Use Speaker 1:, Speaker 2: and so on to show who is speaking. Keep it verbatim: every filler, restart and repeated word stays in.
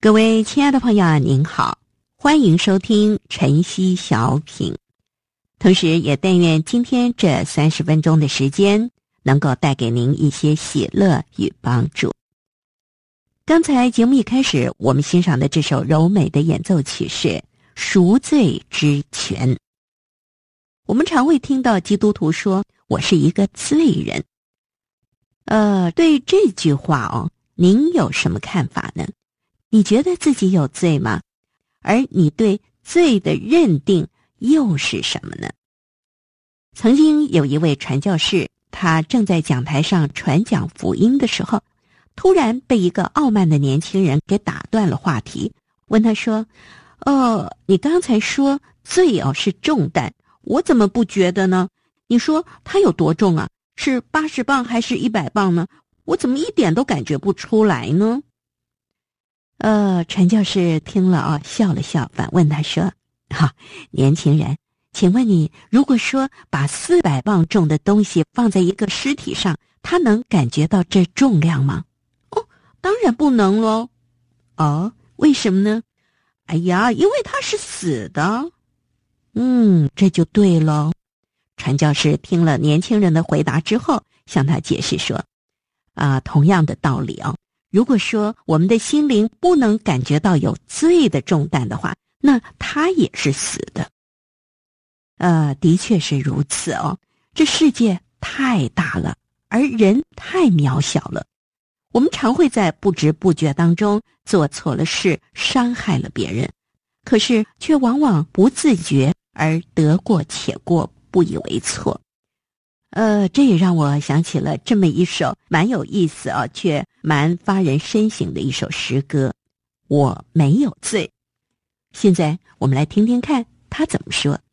Speaker 1: 各位亲爱的朋友，您好，欢迎收听晨曦小品，同时也但愿今天这三十分钟的时间能够带给您一些喜乐与帮助。刚才节目一开始，我们欣赏的这首柔美的演奏曲是《赎罪之泉》。我们常会听到基督徒说我是一个罪人。呃，对这句话哦，您有什么看法呢？你觉得自己有罪吗？而你对罪的认定又是什么呢？曾经有一位传教士，他正在讲台上传讲福音的时候，突然被一个傲慢的年轻人给打断了话题，问他说：哦，你刚才说罪哦是重担，我怎么不觉得呢？你说它有多重啊？是八十磅还是一百磅呢？我怎么一点都感觉不出来呢？呃，传教士听了啊，笑了笑，反问他说：哈，年轻人，请问你，如果说把四百磅重的东西放在一个尸体上，他能感觉到这重量吗？哦，当然不能咯。哦，为什么呢？哎呀，因为他是死的。嗯，这就对咯。传教士听了年轻人的回答之后，向他解释说：啊，同样的道理哦。如果说我们的心灵不能感觉到有罪的重担的话，那它也是死的。呃，的确是如此哦。这世界太大了，而人太渺小了。我们常会在不知不觉当中做错了事，伤害了别人，可是却往往不自觉而得过且过，不以为错。呃，这也让我想起了这么一首蛮有意思啊，却蛮发人深省的一首诗歌，我没有罪。现在我们来听听看他怎么说。